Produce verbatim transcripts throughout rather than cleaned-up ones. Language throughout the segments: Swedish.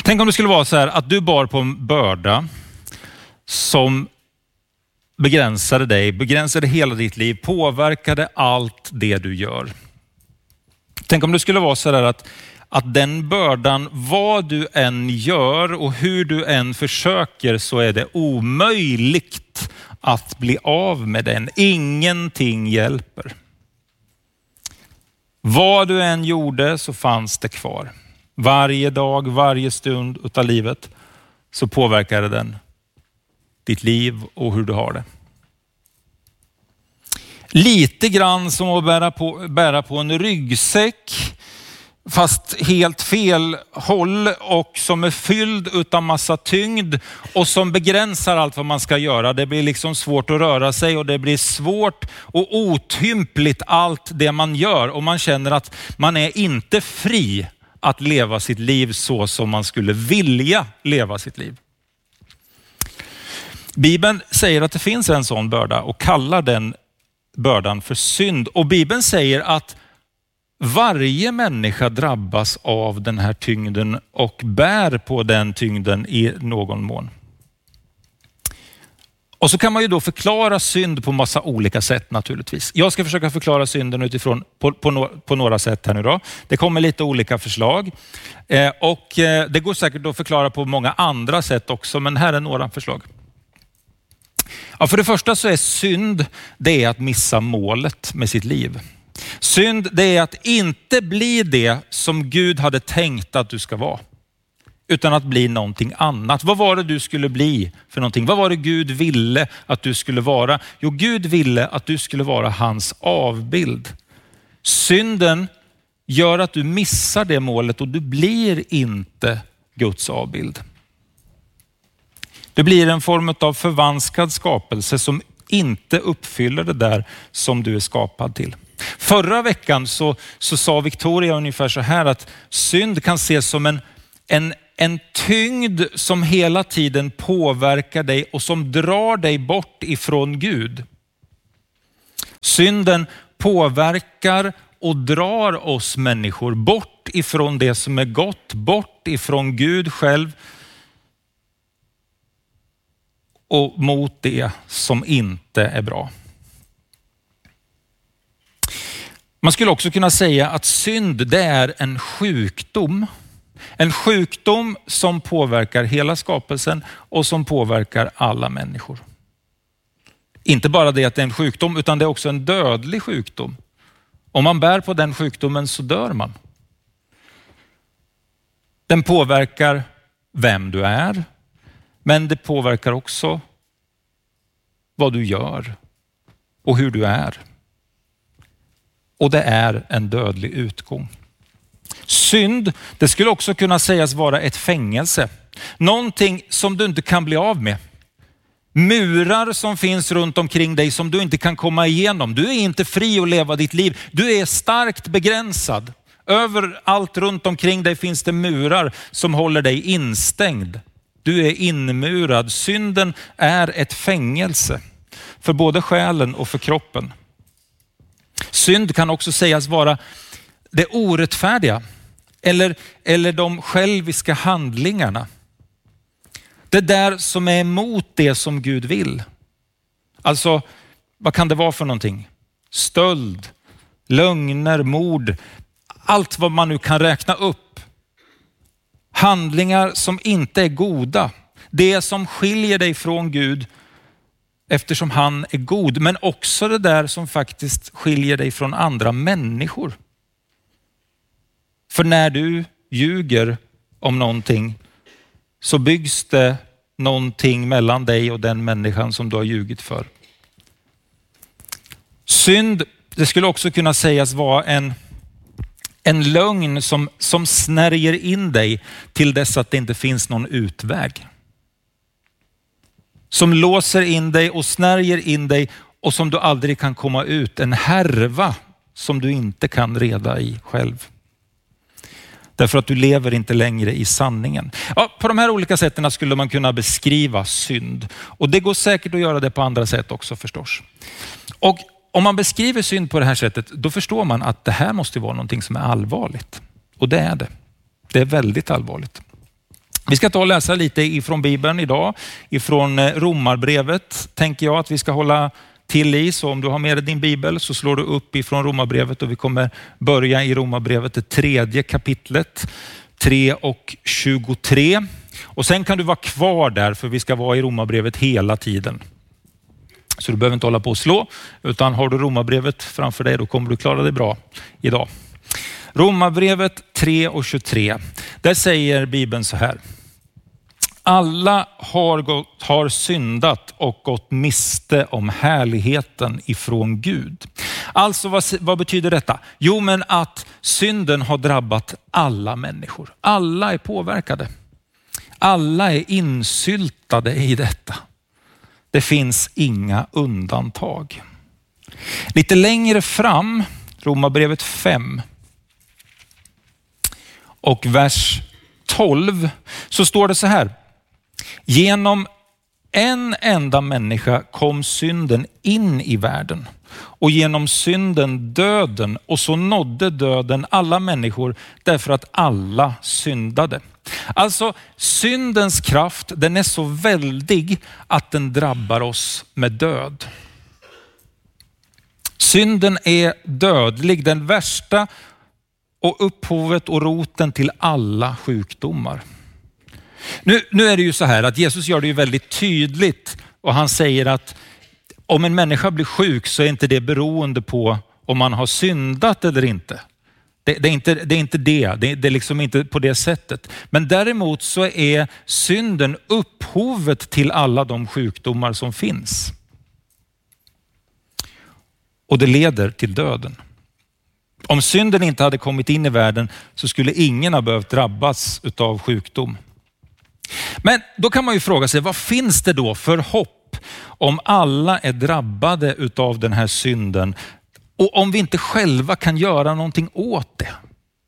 Tänk om det skulle vara så här att du bar på en börda som begränsade dig, begränsade hela ditt liv, påverkade allt det du gör. Tänk om det skulle vara så här att, att den bördan, vad du än gör och hur du än försöker, så är det omöjligt att bli av med den. Ingenting hjälper. Vad du än gjorde så fanns det kvar. Varje dag, varje stund utav livet så påverkade den ditt liv och hur du har det. Lite grann som att bära på, bära på en ryggsäck, fast helt fel håll och som är fylld utav massa tyngd och som begränsar allt vad man ska göra. Det blir liksom svårt att röra sig och det blir svårt och otympligt allt det man gör, och man känner att man är inte fri att leva sitt liv så som man skulle vilja leva sitt liv. Bibeln säger att det finns en sån börda och kallar den bördan för synd. Och Bibeln säger att varje människa drabbas av den här tyngden och bär på den tyngden i någon mån. Och så kan man ju då förklara synd på massa olika sätt naturligtvis. Jag ska försöka förklara synden utifrån på, på, no, på några sätt här nu då. Det kommer lite olika förslag. Eh, och eh, det går säkert att förklara på många andra sätt också, men här är några förslag. Ja, för det första så är synd, det är att missa målet med sitt liv. Synd, det är att inte bli det som Gud hade tänkt att du ska vara, utan att bli någonting annat. Vad var det du skulle bli för någonting? Vad var det Gud ville att du skulle vara? Jo, Gud ville att du skulle vara hans avbild. Synden gör att du missar det målet och du blir inte Guds avbild. Det blir en form av förvanskad skapelse som inte uppfyller det där som du är skapad till. Förra veckan så, så sa Victoria ungefär så här att synd kan ses som en, en, en tyngd som hela tiden påverkar dig och som drar dig bort ifrån Gud. Synden påverkar och drar oss människor bort ifrån det som är gott, bort ifrån Gud själv och mot det som inte är bra. Man skulle också kunna säga att synd, det är en sjukdom. En sjukdom som påverkar hela skapelsen och som påverkar alla människor. Inte bara det att det är en sjukdom, utan det är också en dödlig sjukdom. Om man bär på den sjukdomen så dör man. Den påverkar vem du är, men det påverkar också vad du gör och hur du är. Och det är en dödlig utgång. Synd, det skulle också kunna sägas vara ett fängelse. Någonting som du inte kan bli av med. Murar som finns runt omkring dig som du inte kan komma igenom. Du är inte fri att leva ditt liv. Du är starkt begränsad. Överallt runt omkring dig finns det murar som håller dig instängd. Du är inmurad. Synden är ett fängelse för både själen och för kroppen. Synd kan också sägas vara det orättfärdiga eller, eller de själviska handlingarna. Det där som är emot det som Gud vill. Alltså, vad kan det vara för någonting? Stöld, lögner, mord, allt vad man nu kan räkna upp. Handlingar som inte är goda. Det som skiljer dig från Gud eftersom han är god. Men också det där som faktiskt skiljer dig från andra människor. För när du ljuger om någonting så byggs det någonting mellan dig och den människan som du har ljugit för. Synd, det skulle också kunna sägas vara en, en lögn som, som snärjer in dig till dess att det inte finns någon utväg. Som låser in dig och snärjer in dig och som du aldrig kan komma ut. En härva som du inte kan reda i själv. Därför att du lever inte längre i sanningen. Ja, på de här olika sätten skulle man kunna beskriva synd. Och det går säkert att göra det på andra sätt också förstås. Och om man beskriver synd på det här sättet, då förstår man att det här måste vara någonting som är allvarligt. Och det är det. Det är väldigt allvarligt. Vi ska ta och läsa lite ifrån Bibeln idag, ifrån Romarbrevet tänker jag att vi ska hålla till i. Så om du har med dig din bibel så slår du upp ifrån Romarbrevet och vi kommer börja i Romarbrevet, det tredje kapitlet, tre och tjugotre. Och sen kan du vara kvar där för vi ska vara i Romarbrevet hela tiden. Så du behöver inte hålla på och slå, utan har du Romarbrevet framför dig då kommer du klara det bra idag. Romarbrevet tre och tjugotre, där säger Bibeln så här. Alla har, gått, har syndat och gått miste om härligheten ifrån Gud. Alltså vad, vad betyder detta? Jo men att synden har drabbat alla människor. Alla är påverkade. Alla är insyltade i detta. Det finns inga undantag. Lite längre fram, Romarbrevet fem och vers tolv, så står det så här. Genom en enda människa kom synden in i världen och genom synden döden, och så nådde döden alla människor därför att alla syndade. Alltså syndens kraft, den är så väldig att den drabbar oss med död. Synden är dödlig, den värsta och upphovet och roten till alla sjukdomar. Nu, nu är det ju så här att Jesus gör det ju väldigt tydligt och han säger att om en människa blir sjuk så är inte det beroende på om man har syndat eller inte. Det, det, är, inte, det är inte det, det, det är liksom inte på det sättet. Men däremot så är synden upphovet till alla de sjukdomar som finns. Och det leder till döden. Om synden inte hade kommit in i världen så skulle ingen ha behövt drabbas av sjukdom. Men då kan man ju fråga sig, vad finns det då för hopp om alla är drabbade av den här synden och om vi inte själva kan göra någonting åt det?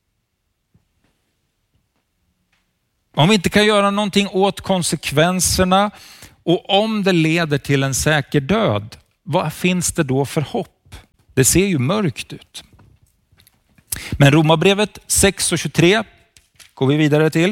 Om vi inte kan göra någonting åt konsekvenserna och om det leder till en säker död, vad finns det då för hopp? Det ser ju mörkt ut. Men Romarbrevet sex och tjugotre går vi vidare till.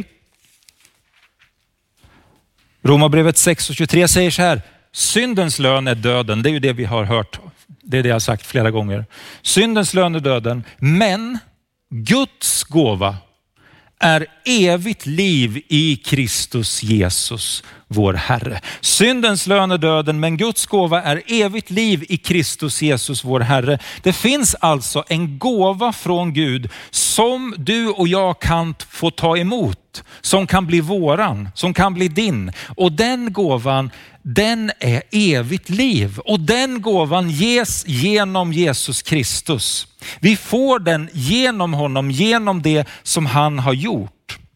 Romarbrevet sex och tjugotre säger så här. Syndens lön är döden. Det är ju det vi har hört. Det är det jag har sagt flera gånger. Syndens lön är döden. Men Guds gåva är evigt liv i Kristus Jesus, vår Herre. Syndens lön är döden, men Guds gåva är evigt liv i Kristus Jesus, vår Herre. Det finns alltså en gåva från Gud som du och jag kan få ta emot, som kan bli våran, som kan bli din. Och den gåvan, den är evigt liv. Och den gåvan ges genom Jesus Kristus. Vi får den genom honom, genom det som han har gjort.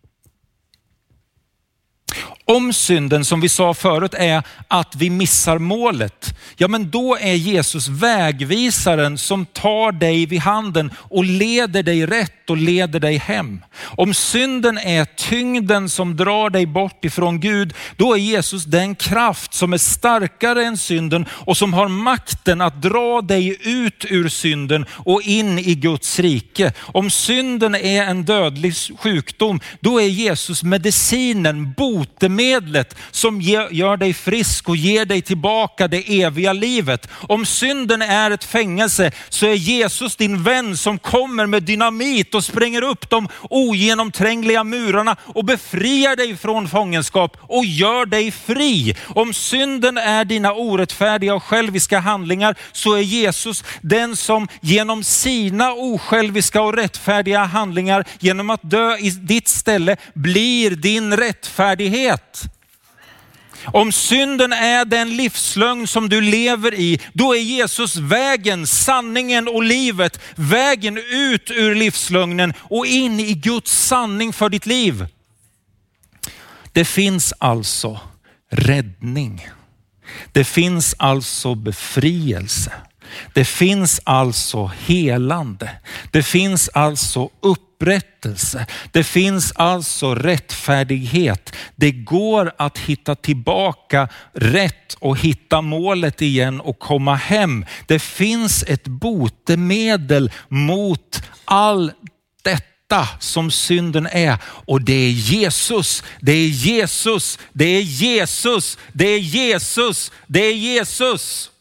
Om synden, som vi sa förut, är att vi missar målet, ja men då är Jesus vägvisaren som tar dig vid handen och leder dig rätt och leder dig hem. Om synden är tyngden som drar dig bort ifrån Gud, då är Jesus den kraft som är starkare än synden och som har makten att dra dig ut ur synden och in i Guds rike. Om synden är en dödlig sjukdom, då är Jesus medicinen, botemedlet som gör dig frisk och ger dig tillbaka det eviga livet. Om synden är ett fängelse så är Jesus din vän som kommer med dynamit och spränger upp de ogenomträngliga murarna och befriar dig från fångenskap och gör dig fri. Om synden är dina orättfärdiga och själviska handlingar så är Jesus den som genom sina osjälviska och rättfärdiga handlingar, genom att dö i ditt ställe, blir din rättfärdighet. Om synden är den livslögn som du lever i, då är Jesus vägen, sanningen och livet. Vägen ut ur livslögnen och in i Guds sanning för ditt liv. Det finns alltså räddning. Det finns alltså befrielse. Det finns alltså helande. Det finns alltså upprättelse. Det finns alltså rättfärdighet. Det går att hitta tillbaka rätt och hitta målet igen och komma hem. Det finns ett botemedel mot all detta. detta som synden är. Och det är Jesus, det är Jesus, det är Jesus, det är Jesus, det är Jesus.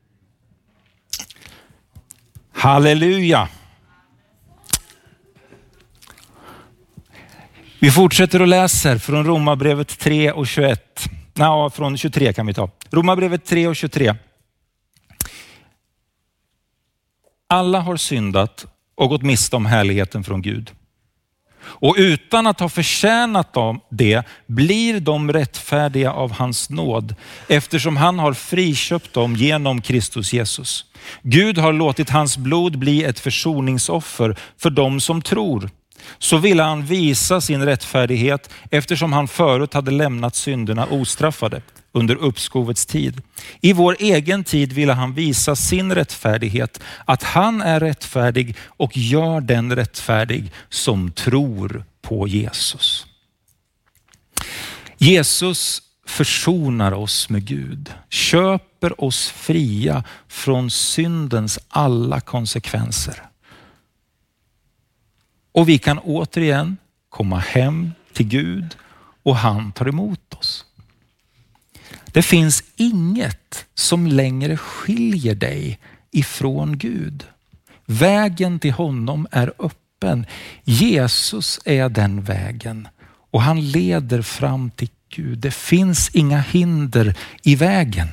Halleluja. Vi fortsätter och läser från Romarbrevet tre och tjugoett. Nej, från tjugotre kan vi ta. Romarbrevet tre och tjugotre. Alla har syndat och gått miste om härligheten från Gud. Och utan att ha förtjänat dem det blir de rättfärdiga av hans nåd, eftersom han har friköpt dem genom Kristus Jesus. Gud har låtit hans blod bli ett försoningsoffer för dem som tror. Så ville han visa sin rättfärdighet eftersom han förut hade lämnat synderna ostraffade under uppskovets tid. I vår egen tid ville han visa sin rättfärdighet, att han är rättfärdig och gör den rättfärdig som tror på Jesus. Jesus försonar oss med Gud, köper oss fria från syndens alla konsekvenser. Och vi kan återigen komma hem till Gud och han tar emot oss. Det finns inget som längre skiljer dig ifrån Gud. Vägen till honom är öppen. Jesus är den vägen och han leder fram till Gud. Det finns inga hinder i vägen.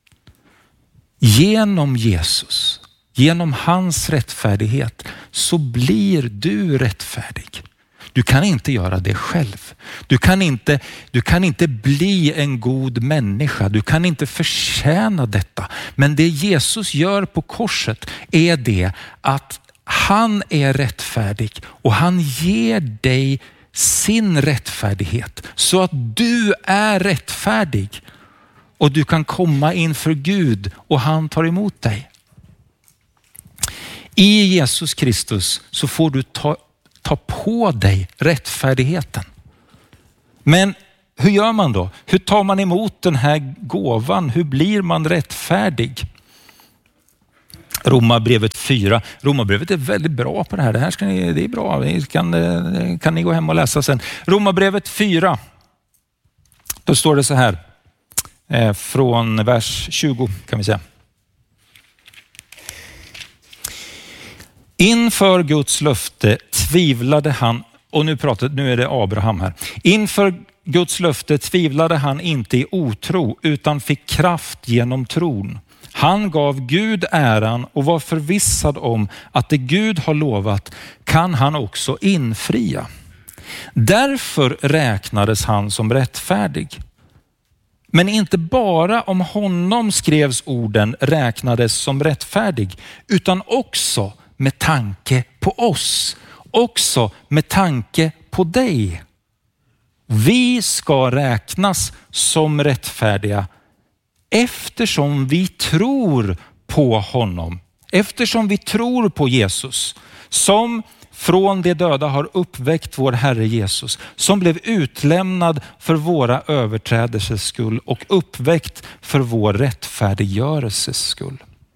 Genom Jesus, genom hans rättfärdighet så blir du rättfärdig. Du kan inte göra det själv. Du kan inte, du kan inte bli en god människa. Du kan inte förtjäna detta. Men det Jesus gör på korset är det att han är rättfärdig och han ger dig sin rättfärdighet så att du är rättfärdig och du kan komma inför Gud och han tar emot dig. I Jesus Kristus så får du ta, ta på dig rättfärdigheten. Men hur gör man då? Hur tar man emot den här gåvan? Hur blir man rättfärdig? Romarbrevet fyra. Romarbrevet är väldigt bra på det här. Det här ska ni, det är bra. Det kan, kan ni gå hem och läsa sen. Romarbrevet fyra. Då står det så här. Eh, från vers tjugo kan vi säga. Inför Guds löfte tvivlade han, och nu pratar, nu är det Abraham här. Inför Guds löfte tvivlade han inte i otro utan fick kraft genom tron. Han gav Gud äran och var förvissad om att det Gud har lovat kan han också infria. Därför räknades han som rättfärdig. Men inte bara om honom skrevs orden räknades som rättfärdig, utan också med tanke på oss, också med tanke på dig. Vi ska räknas som rättfärdiga eftersom vi tror på honom, eftersom vi tror på Jesus som från de döda har uppväckt vår Herre Jesus, som blev utlämnad för våra överträdelses skull och uppväckt för vår rättfärdiggörelses skull.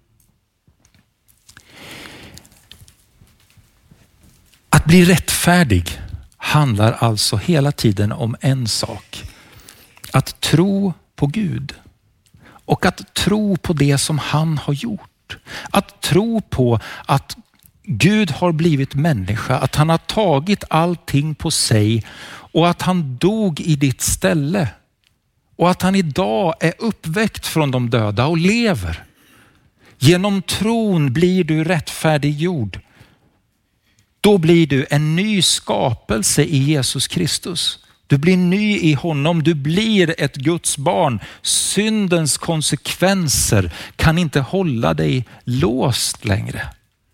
Att bli rättfärdig handlar alltså hela tiden om en sak. Att tro på Gud och att tro på det som han har gjort. Att tro på att Gud har blivit människa, att han har tagit allting på sig och att han dog i ditt ställe. Och att han idag är uppväckt från de döda och lever. Genom tron blir du rättfärdiggjord. Då blir du en ny skapelse i Jesus Kristus. Du blir ny i honom, du blir ett Guds barn. Syndens konsekvenser kan inte hålla dig låst längre.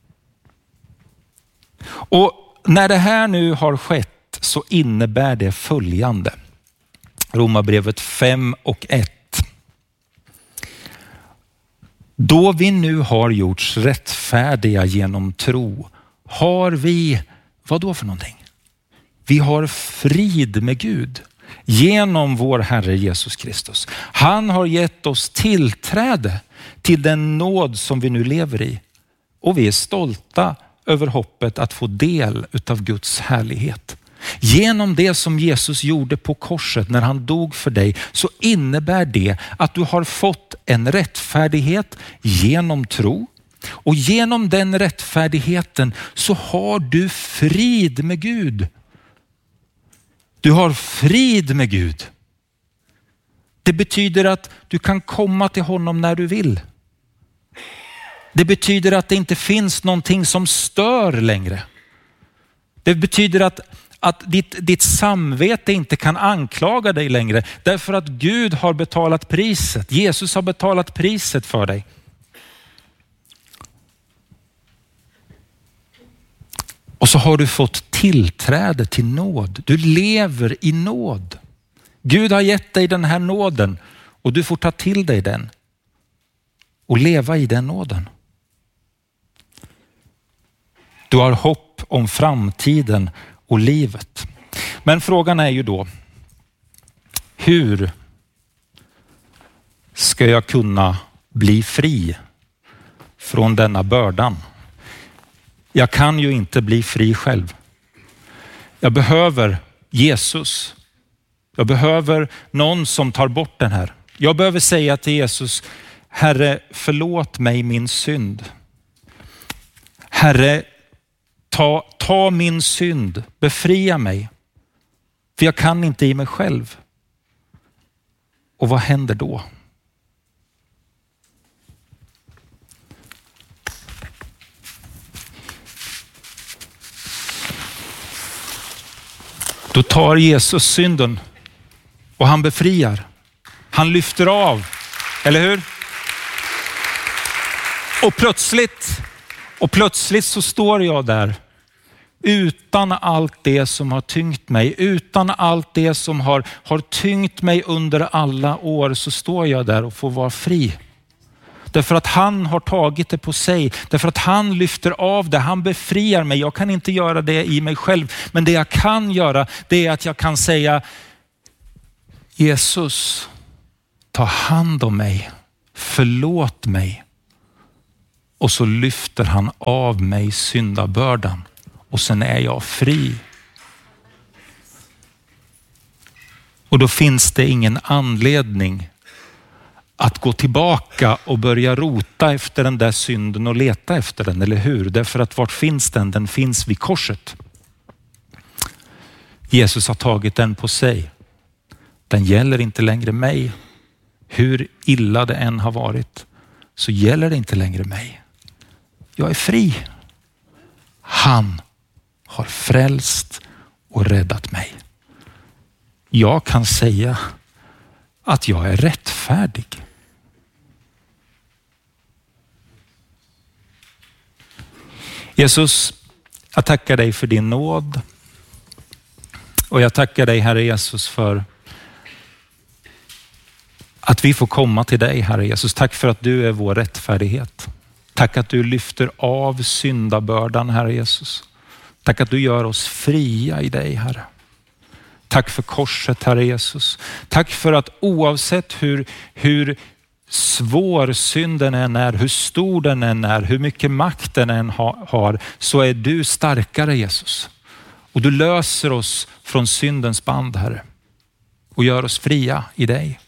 Och när det här nu har skett så innebär det följande. Romarbrevet fem och ett. Då vi nu har gjorts rättfärdiga genom tro har vi, vad då för någonting? Vi har frid med Gud genom vår Herre Jesus Kristus. Han har gett oss tillträde till den nåd som vi nu lever i. Och vi är stolta över hoppet att få del utav Guds härlighet. Genom det som Jesus gjorde på korset när han dog för dig, så innebär det att du har fått en rättfärdighet genom tro. Och genom den rättfärdigheten så har du frid med Gud. Du har frid med Gud. Det betyder att du kan komma till honom när du vill. Det betyder att det inte finns någonting som stör längre. Det betyder att, att ditt, ditt samvete inte kan anklaga dig längre. Därför att Gud har betalat priset. Jesus har betalat priset för dig. Och så har du fått tillträde till nåd. Du lever i nåd. Gud har gett dig den här nåden och du får ta till dig den och leva i den nåden. Du har hopp om framtiden och livet. Men frågan är ju då, hur ska jag kunna bli fri från denna bördan? Jag kan ju inte bli fri själv. Jag behöver Jesus. Jag behöver någon som tar bort den här. Jag behöver säga till Jesus, Herre, förlåt mig min synd. Herre, ta, ta min synd, befria mig. För jag kan inte i mig själv. Och vad händer då? Då tar Jesus synden och han befriar. Han lyfter av, eller hur? Och plötsligt, och plötsligt så står jag där utan allt det som har tyngt mig, utan allt det som har, har tyngt mig under alla år, så står jag där och får vara fri. Därför att han har tagit det på sig. Därför att han lyfter av det. Han befriar mig. Jag kan inte göra det i mig själv. Men det jag kan göra, det är att jag kan säga, Jesus, ta hand om mig. Förlåt mig. Och så lyfter han av mig syndabördan. Och sen är jag fri. Och då finns det ingen anledning att gå tillbaka och börja rota efter den där synden och leta efter den, eller hur? Därför att vart finns den? Den finns vid korset. Jesus har tagit den på sig. Den gäller inte längre mig. Hur illa det än har varit så gäller det inte längre mig. Jag är fri. Han har frälst och räddat mig. Jag kan säga att jag är rättfärdig. Jesus, jag tackar dig för din nåd. Och jag tackar dig, Herre Jesus, för att vi får komma till dig, Herre Jesus. Tack för att du är vår rättfärdighet. Tack att du lyfter av syndabördan, Herre Jesus. Tack att du gör oss fria i dig, Herre. Tack för korset, Herre Jesus. Tack för att oavsett hur, hur svår synden än är, hur stor den än är, hur mycket makt den än ha, har, så är du starkare, Jesus. Och du löser oss från syndens band, Herre. Och gör oss fria i dig.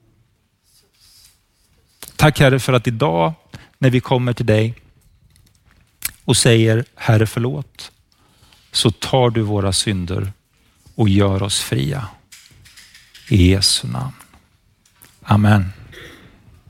Tack, Herre, för att idag när vi kommer till dig och säger, Herre, förlåt, så tar du våra synder och gör oss fria. I Jesu namn. Amen.